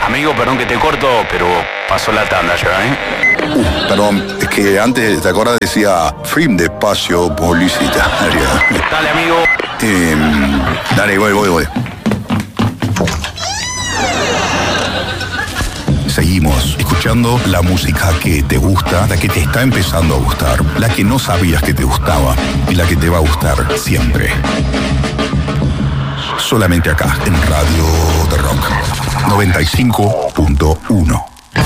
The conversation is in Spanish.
Amigo, perdón que te corto, pero pasó la tanda ya, ¿eh? Perdón, es que antes, ¿te acordás? Decía film de espacio publicitario. Dale, amigo. Dale, voy. Seguimos escuchando la música que te gusta, la que te está empezando a gustar, la que no sabías que te gustaba y la que te va a gustar siempre. Solamente acá, en Radio de Rock 95.1.